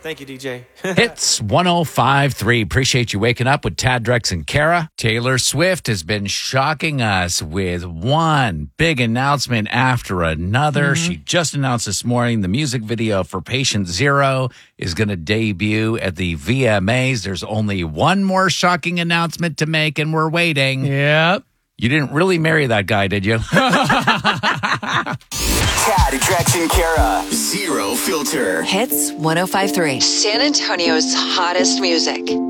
Thank you, DJ. Hits 105.3. Appreciate you waking up with Tad, Drex, and Kara. Taylor Swift has been shocking us with one big announcement after another. She just announced this morning the music video for Patient Zero is going to debut at the VMAs. There's only one more shocking announcement to make, and we're waiting. Yep. You didn't really marry that guy, did you? Tad, Drex, and Kara. Zero Filter. Hits 105.3. San Antonio's hottest music.